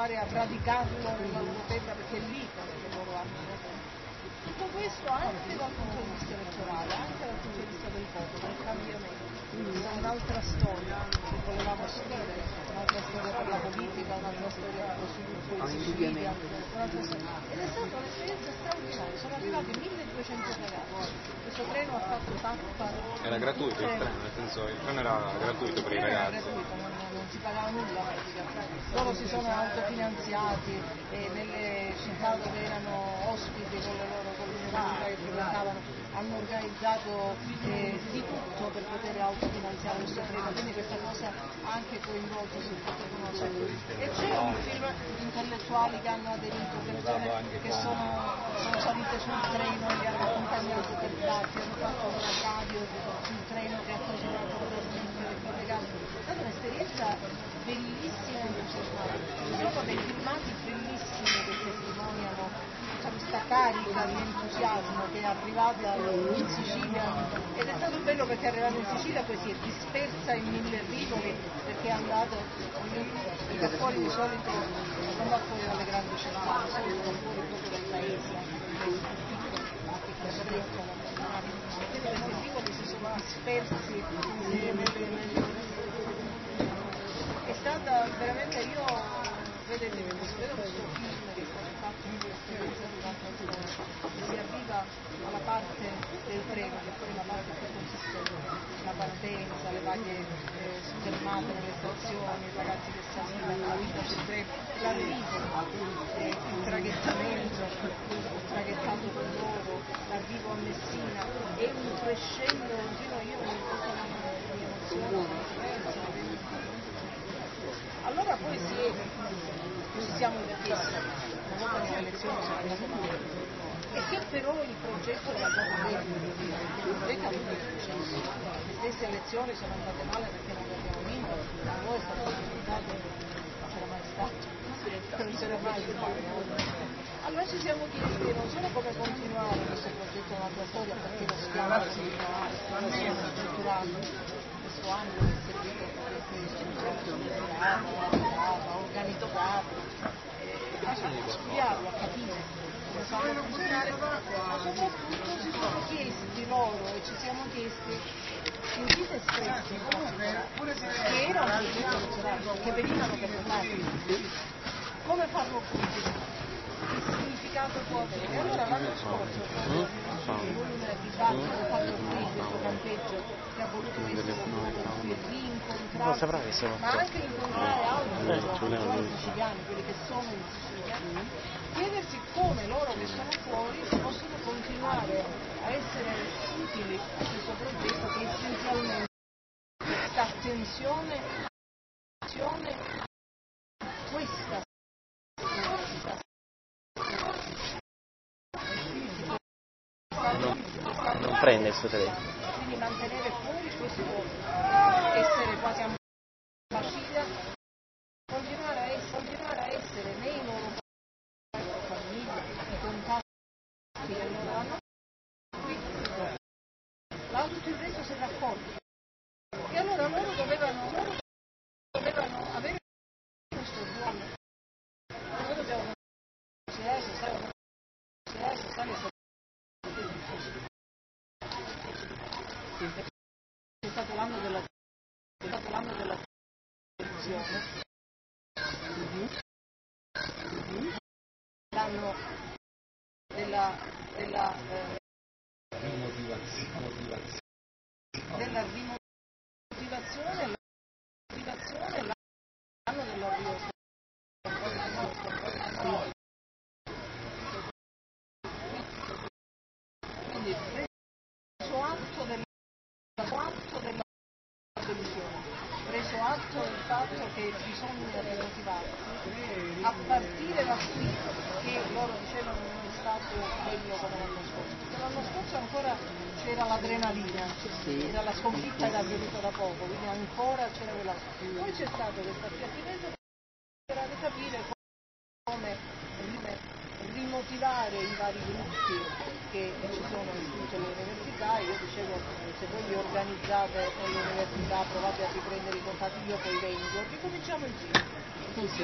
provare a radicarlo nella loro terra, perché è lì che loro hanno. Tutto questo anche dal punto di vista elettorale, anche dal punto di vista del voto, del cambiamento. Questa è un'altra storia che volevamo scrivere, un'altra storia per la politica, un'altra storia per lo sviluppo in Sicilia, un'altra storia. Ed è stata un'esperienza straordinaria, sono arrivati 1200 ragazzi, questo treno ha fatto tappa. Era gratuito il treno, nel senso il treno era gratuito per i ragazzi. Era gratuito, non si pagava nulla praticamente. Loro si sono autofinanziati nelle città dove erano ospiti con le loro comunità che frequentavano, hanno organizzato di tutto per poter autofinanziare questo treno, quindi questa cosa ha anche coinvolto sul fatto di conoscere. E c'è un film di intellettuali che hanno aderito, persone che sono salite sul treno, li hanno accompagnato per dibattito, hanno fatto una radio sul treno che ha preso la trasmettere e collegato. È stata un'esperienza bellissima e entusiasmante. Ci sono dei filmati bellissimi che testimoniano questa carica di entusiasmo che è arrivata in Sicilia, ed è stato bello perché è arrivata in Sicilia, poi si è dispersa in 1000 rivoli, perché è andato da fuori di solito, non va fuori dalle grandi città, di solito va fuori proprio dai paesi, quindi questi rivoli si sono dispersi è stata veramente, io vedete questo film che è stato fatto in questa durante il giorno, si arriva alla parte del treno, che poi è la parte più consistente, la partenza, le varie fermate nelle stazioni, i ragazzi che si arrivano alla vita sul treno, l'arrivo, il traghettamento, il traghettato con loro, l'arrivo a Messina, è un crescendo, io mi emoziono. Allora poi ci siamo chiesti, una volta che le elezioni sono andate male, e che però il progetto era stato bene, il progetto ha avuto successo, le stesse elezioni sono andate male perché non le abbiamo vinto, a voi è stato risultato, non c'era mai stato, non c'era mai stato. Allora ci siamo chiesti non solo come continuare questo progetto un'altra storia, perché lo stiamo continuando, lo stiamo strutturando, questo anno è servito a organizzarlo, a studiarlo, a capire come farlo funzionare, ma soprattutto si sono chiesti loro e ci siamo chiesti in vita espressi che era un progetto elettorale, che venivano per votare, come farlo funzionare, che significato può avere. E allora l'anno scorso in un dibattito fatto qui in questo campeggio che ha voluto essere un modo in cui rincontrarsi, ma anche incontrare altri giovani siciliani, quelli che sono in Sicilia, chiedersi come loro che sono fuori possono continuare a essere utili a questo progetto che essenzialmente questa attenzione, questa non prende il suo telefono. Quindi mantenere fuori questo essere quasi ambasciata, continuare a essere nei loro famiglie, i contatti che loro hanno qui, tutto il resto si è raccolto. E allora loro dovevano avere questo ruolo. Noi dobbiamo considerare è stato l'anno della televisione, l'anno della rimotivazione, l'anno della quindi preso atto della televisione, preso atto del fatto che bisogna rimotivarsi, a partire da qui, che loro dicevano non è stato bello come l'anno scorso, perché l'anno scorso ancora c'era l'adrenalina, era la sconfitta era avvenuta da poco, quindi ancora c'era quella. Poi c'è stato questo appiattimento per capire come rimotivare i vari gruppi che ci sono in tutte le università. Io dicevo, se voi vi organizzate nelle università, provate a riprendere i contatti, io poi vengo, ricominciamo insieme.